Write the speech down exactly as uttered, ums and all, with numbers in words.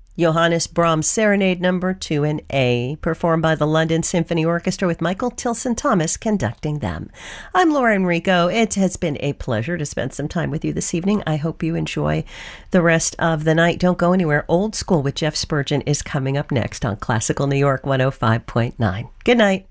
Johannes Brahms Serenade Number two in A, performed by the London Symphony Orchestra with Michael Tilson Thomas conducting them. I'm Laura Enrico. It has been a pleasure to spend some time with you this evening. I hope you enjoy the rest of the night. Don't go anywhere. Old School with Jeff Spurgeon is coming up next on Classical New York one oh five point nine. Good night.